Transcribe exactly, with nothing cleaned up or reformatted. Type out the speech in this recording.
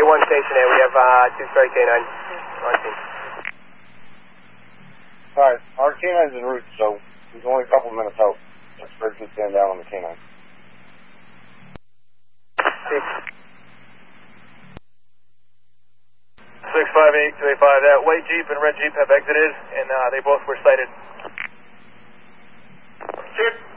A one station A, we have uh, two strike canines on scene. Alright, our canine's en route, so he's only a couple minutes out. Just Fred can stand down on the canine. Six. six five eight two eight five, that white Jeep and red Jeep have exited, and uh, they both were sighted. Cheers.